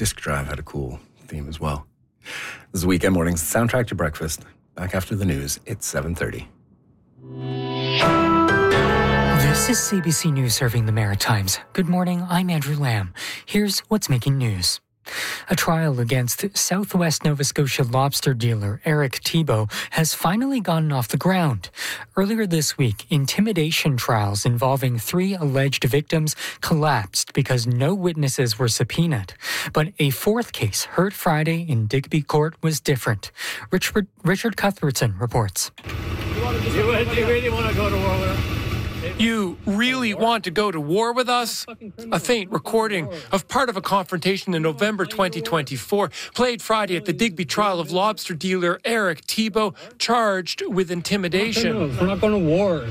Disc Drive had a cool theme as well. This is Weekend Mornings, soundtrack to breakfast. Back after the news, it's 7:30. This is CBC News serving the Maritimes. Good morning, I'm Andrew Lamb. Here's what's making news. A trial against Southwest Nova Scotia lobster dealer Eric Thibeault has finally gotten off the ground. Earlier this week, intimidation trials involving 3 alleged victims collapsed because no witnesses were subpoenaed. But a 4th case heard Friday in Digby Court was different. Richard Cuthbertson reports. You really want to go to war with her? You really want to go to war with us? A faint recording of part of a confrontation in November 2024 played Friday at the Digby trial of lobster dealer Eric Thibeault, charged with intimidation. We're not going to war.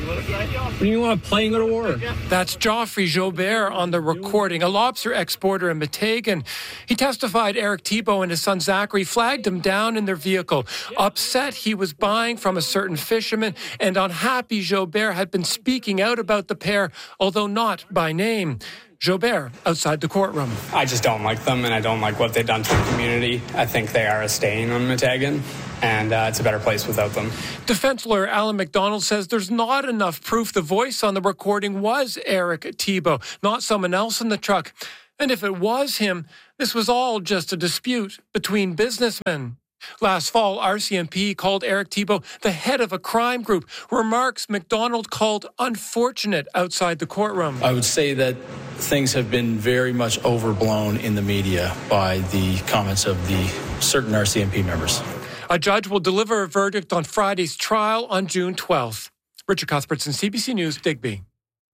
When you want to play and go to war? That's Geoffrey Jobert on the recording, a lobster exporter in Meteghan. He testified Eric Thibeault and his son Zachary flagged him down in their vehicle, upset he was buying from a certain fisherman, and unhappy Jobert had been speaking out about the pair, although not by name. Jobert outside the courtroom. I just don't like them, and I don't like what they've done to the community. I think they are a stain on Meteghan, and it's a better place without them. Defense lawyer Alan McDonald says there's not enough proof the voice on the recording was Eric Thibeault, not someone else in the truck. And if it was him, this was all just a dispute between businessmen. Last fall, RCMP called Eric Thibeault the head of a crime group, remarks McDonald called unfortunate outside the courtroom. I would say that things have been very much overblown in the media by the comments of the certain RCMP members. A judge will deliver a verdict on Friday's trial on June 12th. Richard Cuthbertson, CBC News, Digby.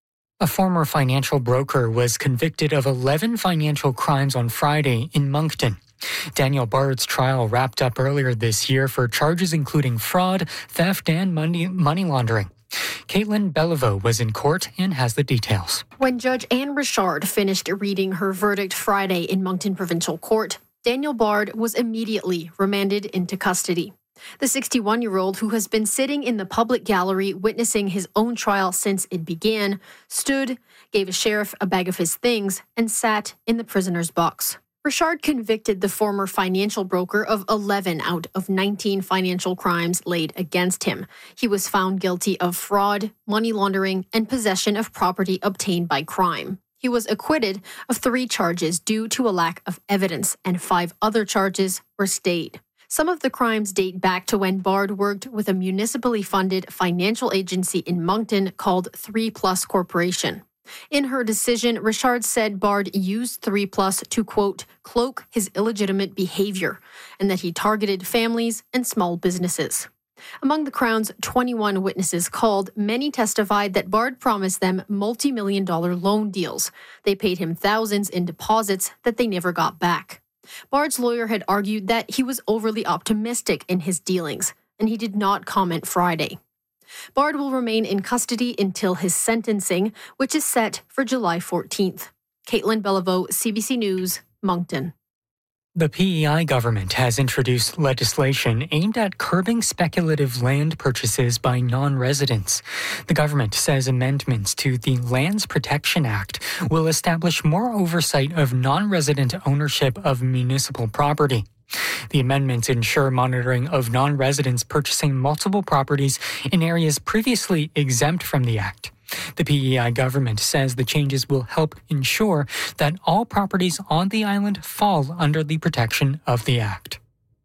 A former financial broker was convicted of 11 financial crimes on Friday in Moncton. Daniel Bard's trial wrapped up earlier this year for charges including fraud, theft, and money laundering. Caitlin Beliveau was in court and has the details. When Judge Anne Richard finished reading her verdict Friday in Moncton Provincial Court, Daniel Bard was immediately remanded into custody. The 61-year-old, who has been sitting in the public gallery witnessing his own trial since it began, stood, gave a sheriff a bag of his things, and sat in the prisoner's box. Richard convicted the former financial broker of 11 out of 19 financial crimes laid against him. He was found guilty of fraud, money laundering, and possession of property obtained by crime. He was acquitted of 3 charges due to a lack of evidence, and 5 other charges were stayed. Some of the crimes date back to when Bard worked with a municipally funded financial agency in Moncton called 3+ Corporation. In her decision, Richard said Bard used 3+ to, quote, cloak his illegitimate behavior, and that he targeted families and small businesses. Among the Crown's 21 witnesses called, many testified that Bard promised them multi-million-dollar loan deals. They paid him thousands in deposits that they never got back. Bard's lawyer had argued that he was overly optimistic in his dealings, and he did not comment Friday. Bard will remain in custody until his sentencing, which is set for July 14th. Caitlin Beliveau, CBC News, Moncton. The PEI government has introduced legislation aimed at curbing speculative land purchases by non-residents. The government says amendments to the Lands Protection Act will establish more oversight of non-resident ownership of municipal property. The amendments ensure monitoring of non-residents purchasing multiple properties in areas previously exempt from the Act. The PEI government says the changes will help ensure that all properties on the island fall under the protection of the Act.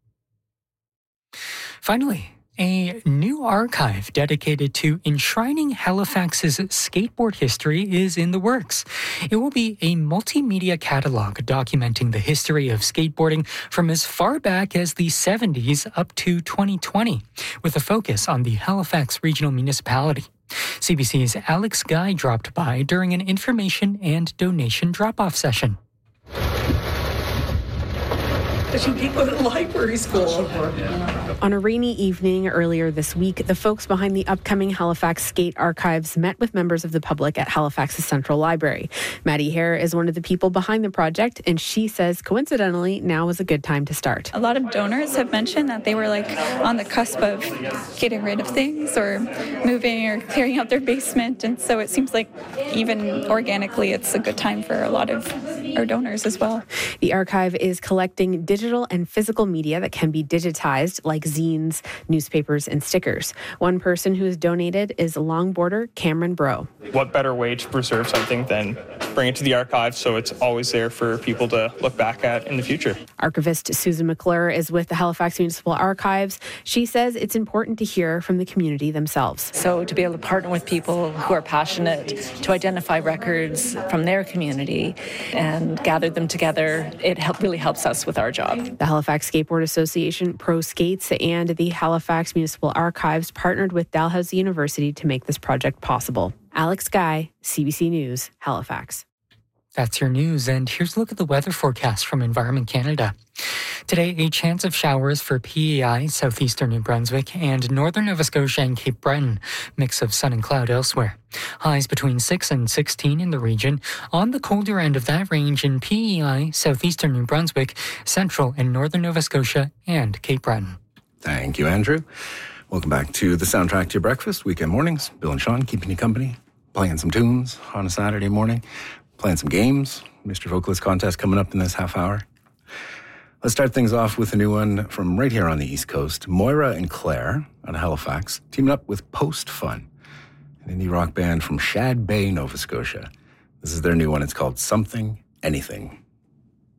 Finally, a new archive dedicated to enshrining Halifax's skateboard history is in the works. It will be a multimedia catalog documenting the history of skateboarding from as far back as the 70s up to 2020, with a focus on the Halifax Regional Municipality. CBC's Alex Guy dropped by during an information and donation drop-off session. She did go to library school. On a rainy evening earlier this week, the folks behind the upcoming Halifax Skate Archives met with members of the public at Halifax's Central Library. Maddie Hare is one of the people behind the project, and she says, coincidentally, now is a good time to start. A lot of donors have mentioned that they were on the cusp of getting rid of things or moving or clearing out their basement, and so it seems like even organically it's a good time for a lot of our donors as well. The archive is collecting digital and physical media that can be digitized, like zines, newspapers, and stickers. One person who has donated is longboarder Cameron Bro. What better way to preserve something than bring it to the archive so it's always there for people to look back at in the future? Archivist Susan McClure is with the Halifax Municipal Archives. She says it's important to hear from the community themselves. So to be able to partner with people who are passionate to identify records from their community and gather them together, it really helps us with our job. The Halifax Skateboard Association, Pro Skates, and the Halifax Municipal Archives partnered with Dalhousie University to make this project possible. Alex Guy, CBC News, Halifax. That's your news, and here's a look at the weather forecast from Environment Canada. Today, a chance of showers for PEI, southeastern New Brunswick, and northern Nova Scotia and Cape Breton. Mix of sun and cloud elsewhere. Highs between 6 and 16 in the region. On the colder end of that range in PEI, southeastern New Brunswick, central and northern Nova Scotia, and Cape Breton. Thank you, Andrew. Welcome back to the Soundtrack to Your Breakfast, weekend mornings. Bill and Sean keeping you company, playing some tunes on a Saturday morning, playing some games. Mr. Vocalist contest coming up in this half hour. Let's start things off with a new one from right here on the East Coast. Moira and Claire out of Halifax teaming up with Post Fun, an indie rock band from Shad Bay, Nova Scotia. This is their new one. It's called Something Anything.